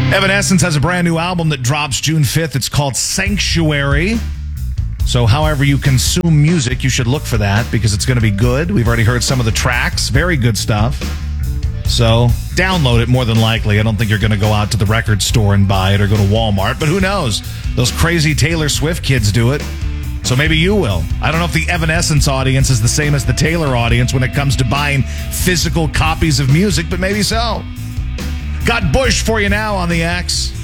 Evanescence has a brand new album that drops June 5th. It's called Sanctuary. So however you consume music, you should look for that because it's going to be good. We've already heard some of the tracks. Very good stuff. So download it more than likely. I don't think you're going to go out to the record store and buy it or go to Walmart, but who knows? Those crazy Taylor Swift kids do it. So maybe you will. I don't know if the Evanescence audience is the same as the Taylor audience when it comes to buying physical copies of music, but maybe so. Got Bush for you now on the X.